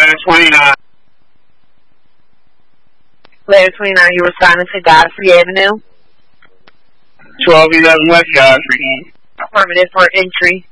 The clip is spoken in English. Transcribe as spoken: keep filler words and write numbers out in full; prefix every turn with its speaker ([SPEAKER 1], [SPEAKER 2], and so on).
[SPEAKER 1] Letter twenty-nine.
[SPEAKER 2] Letter twenty-nine, you responding to Godfrey Avenue?
[SPEAKER 1] twelve eleven West Godfrey.
[SPEAKER 2] Affirmative for entry.